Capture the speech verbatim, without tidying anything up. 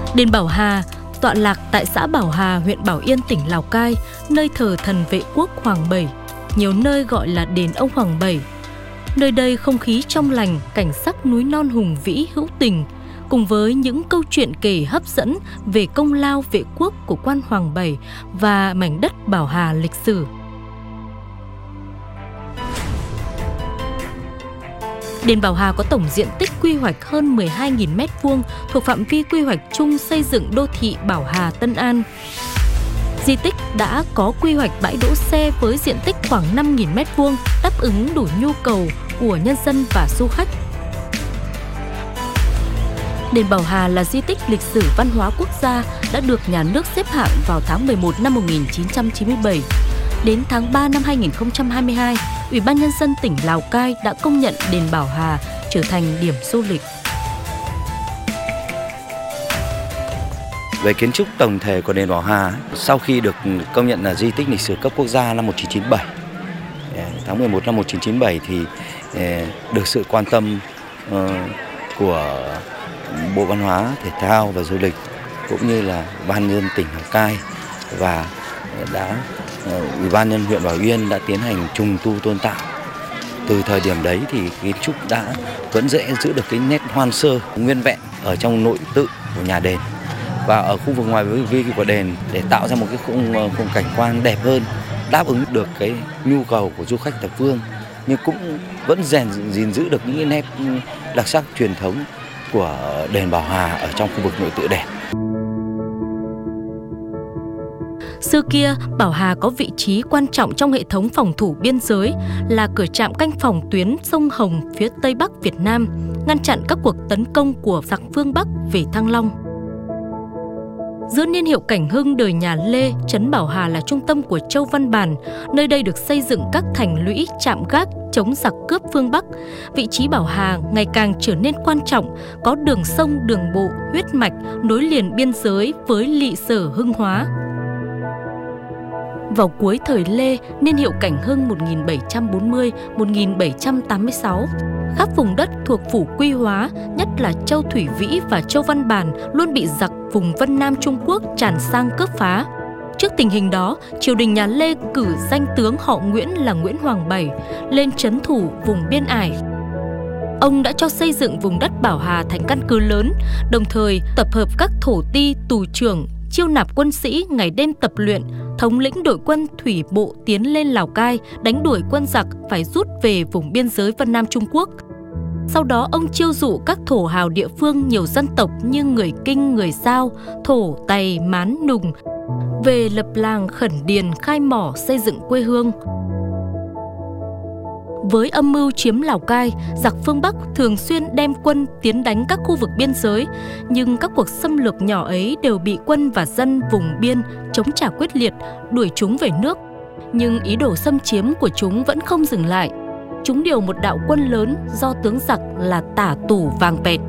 Đền Bảo Hà tọa lạc tại xã Bảo Hà, huyện Bảo Yên, tỉnh Lào Cai, nơi thờ thần vệ quốc Hoàng Bảy, nhiều nơi gọi là đền ông Hoàng Bảy. Nơi đây không khí trong lành, cảnh sắc núi non hùng vĩ hữu tình, cùng với những câu chuyện kể hấp dẫn về công lao vệ quốc của quan Hoàng Bảy và mảnh đất Bảo Hà lịch sử. Đền Bảo Hà có tổng diện tích quy hoạch hơn mười hai nghìn mét vuông thuộc phạm vi quy hoạch chung xây dựng đô thị Bảo Hà Tân An. Di tích đã có quy hoạch bãi đỗ xe với diện tích khoảng năm nghìn mét vuông, đáp ứng đủ nhu cầu của nhân dân và du khách. Đền Bảo Hà là di tích lịch sử văn hóa quốc gia đã được nhà nước xếp hạng vào tháng mười một năm một nghìn chín trăm chín mươi bảy. Đến tháng ba năm hai nghìn không trăm hai mươi hai, Ủy ban Nhân dân tỉnh Lào Cai đã công nhận đền Bảo Hà trở thành điểm du lịch. Về kiến trúc tổng thể của đền Bảo Hà, sau khi được công nhận là di tích lịch sử cấp quốc gia năm một nghìn chín trăm chín mươi bảy, tháng mười một năm một nghìn chín trăm chín mươi bảy thì được sự quan tâm của Bộ Văn hóa, Thể thao và Du lịch cũng như là Ban nhân dân tỉnh Lào Cai, và đã Ủy ban nhân huyện Bảo Yên đã tiến hành trùng tu tôn tạo. Từ thời điểm đấy thì kiến trúc đã vẫn dễ giữ được cái nét hoang sơ nguyên vẹn ở trong nội tự của nhà đền và ở khu vực ngoài vi của đền, để tạo ra một cái khung, khung cảnh quan đẹp hơn, đáp ứng được cái nhu cầu của du khách thập phương, nhưng cũng vẫn rèn gìn giữ được những cái nét đặc sắc truyền thống của đền Bảo Hà ở trong khu vực nội tự đền. Xưa kia, Bảo Hà có vị trí quan trọng trong hệ thống phòng thủ biên giới, là cửa trạm canh phòng tuyến sông Hồng phía Tây Bắc Việt Nam, ngăn chặn các cuộc tấn công của giặc phương Bắc về Thăng Long. Giữa niên hiệu Cảnh Hưng đời nhà Lê, trấn Bảo Hà là trung tâm của Châu Văn Bản, nơi đây được xây dựng các thành lũy, trạm gác chống giặc cướp phương Bắc. Vị trí Bảo Hà ngày càng trở nên quan trọng, có đường sông, đường bộ, huyết mạch nối liền biên giới với Lị Sở, Hưng Hóa. Vào cuối thời Lê, niên hiệu Cảnh Hưng một nghìn bảy trăm bốn mươi đến một nghìn bảy trăm tám mươi sáu, khắp vùng đất thuộc phủ Quy Hóa, nhất là Châu Thủy Vĩ và Châu Văn Bản luôn bị giặc vùng Vân Nam Trung Quốc tràn sang cướp phá. Trước tình hình đó, triều đình nhà Lê cử danh tướng họ Nguyễn là Nguyễn Hoàng Bảy lên trấn thủ vùng biên ải. Ông đã cho xây dựng vùng đất Bảo Hà thành căn cứ lớn, đồng thời tập hợp các thổ ti, tù trưởng, chiêu nạp quân sĩ ngày đêm tập luyện, thống lĩnh đội quân thủy bộ tiến lên Lào Cai, đánh đuổi quân giặc phải rút về vùng biên giới Vân Nam Trung Quốc. Sau đó ông chiêu dụ các thổ hào địa phương nhiều dân tộc như người Kinh, người Dao, Thổ, Tày, Mán, Nùng về lập làng khẩn điền, khai mỏ, xây dựng quê hương. Với âm mưu chiếm Lào Cai, giặc phương Bắc thường xuyên đem quân tiến đánh các khu vực biên giới, nhưng các cuộc xâm lược nhỏ ấy đều bị quân và dân vùng biên chống trả quyết liệt, đuổi chúng về nước. Nhưng ý đồ xâm chiếm của chúng vẫn không dừng lại. Chúng điều một đạo quân lớn do tướng giặc là Tả Tủ Vàng Pẹt